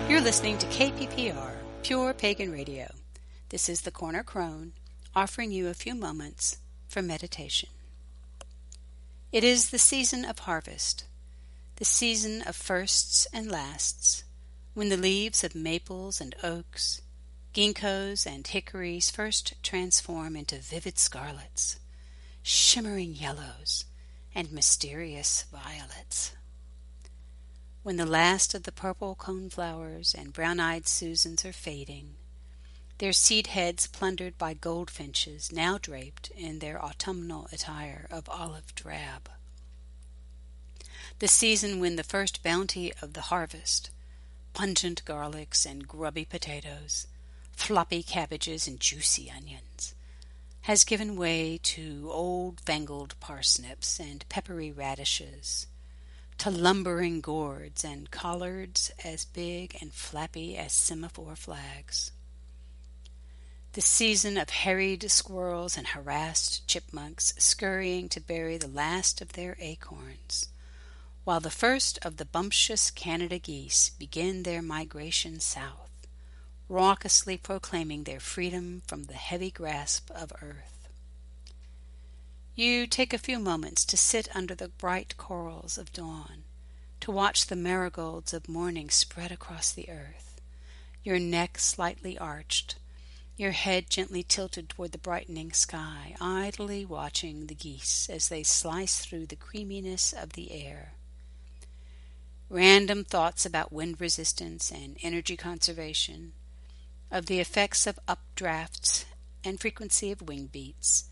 You're listening to KPPR, Pure Pagan Radio. This is the Corner Crone, offering you a few moments for meditation. It is the season of harvest, the season of firsts and lasts, when the leaves of maples and oaks, ginkgos and hickories first transform into vivid scarlets, shimmering yellows, and mysterious violets. When the last of the purple coneflowers and brown-eyed Susans are fading, their seed heads plundered by goldfinches now draped in their autumnal attire of olive drab. The season when the first bounty of the harvest, pungent garlics and grubby potatoes, floppy cabbages and juicy onions, has given way to old-fangled parsnips and peppery radishes, to lumbering gourds and collards as big and flappy as semaphore flags. The season of harried squirrels and harassed chipmunks scurrying to bury the last of their acorns, while the first of the bumptious Canada geese begin their migration south, raucously proclaiming their freedom from the heavy grasp of earth. You take a few moments to sit under the bright corals of dawn, to watch the marigolds of morning spread across the earth, your neck slightly arched, your head gently tilted toward the brightening sky, idly watching the geese as they slice through the creaminess of the air. Random thoughts about wind resistance and energy conservation, of the effects of updrafts and frequency of wing beats,